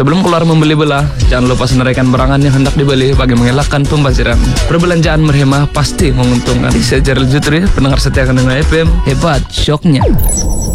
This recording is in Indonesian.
Sebelum keluar membeli belah, jangan lupa senaraikan barangan yang hendak dibeli bagi mengelakkan pembaziran. Perbelanjaan berhemah pasti menguntungkan. Saya Gerald Jutri, pendengar setia Kandang FM, hebat syoknya.